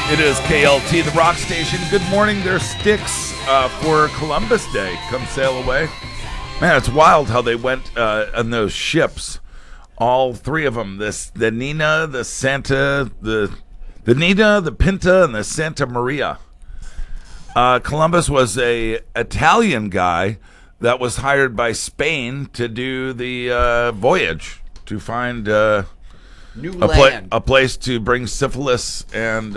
It is KLT, the rock station. Good morning. There's sticks for Columbus Day. Come sail away. Man, it's wild how they went on those ships. All three of them. The Nina, the Santa, the Nina, the Pinta, and the Santa Maria. Columbus was a Italian guy that was hired by Spain to do the voyage to find New land. A place to bring syphilis and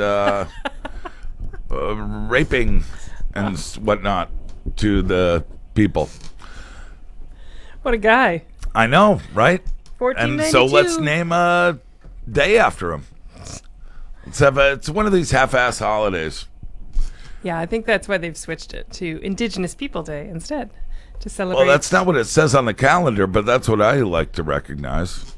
raping and whatnot to the people. What a guy. I know, right? 1492. And so let's name a day after him. It's one of these half-ass holidays. Yeah, I think that's why they've switched it to Indigenous People Day instead, to celebrate. Well, that's not what it says on the calendar, but that's what I like to recognize.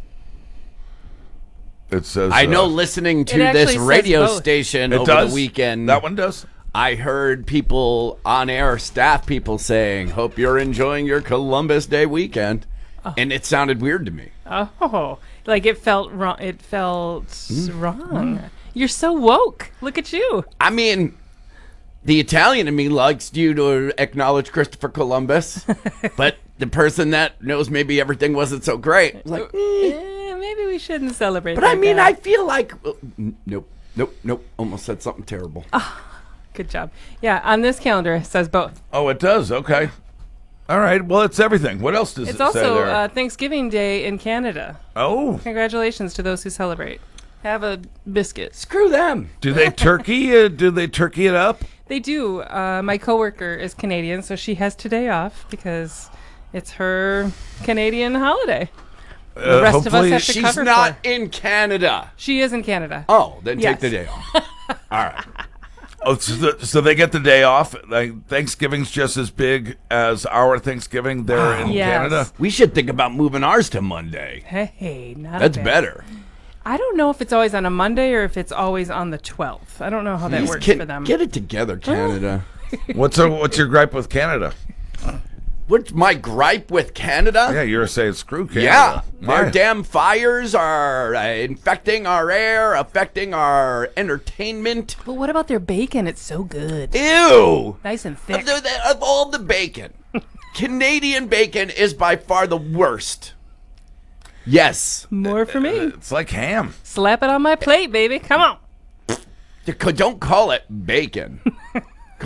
It says... I know listening to actually this says radio both. station It over does? the weekend, That one does? I heard people on air, staff people saying, hope you're enjoying your Columbus Day weekend. And it sounded weird to me. Oh, like it felt wrong. It felt wrong. You're so woke. Look at you. I mean, the Italian in me likes you to acknowledge Christopher Columbus, but the person that knows maybe everything wasn't so great, is like, Maybe we shouldn't celebrate but that I mean, guy. I feel like, nope, almost said something terrible. Good job. Yeah, on this calendar it says both. Oh, it does? Okay. All right. Well, it's everything. What else does It's it say also there? Thanksgiving Day in Canada. Oh. Congratulations to those who celebrate. Have a biscuit. Screw them. Do they turkey? Do they turkey it up? They do. My coworker is Canadian, so she has today off because it's her Canadian holiday. The rest of us have to She's cover not for. in Canada. She is in Canada. Oh, then Yes. take the day off. All right. Oh, so they get the day off. Like Thanksgiving's just as big as our Thanksgiving there in Yes. Canada. We should think about moving ours to Monday. Hey, not That's bad. better. I don't know if it's always on a Monday or if it's always on the 12th. I don't know how that Please works get, for them. get it together, Canada. What's your gripe with Canada? What's my gripe with Canada? Yeah, you're saying screw Canada. Yeah, Why? their damn fires are infecting our air, affecting our entertainment. But what about their bacon? It's so good. Ew! Nice and thick. Of all the bacon, Canadian bacon is by far the worst. Yes. More for me. It's like ham. Slap it on my plate, baby. Come on. Don't call it bacon.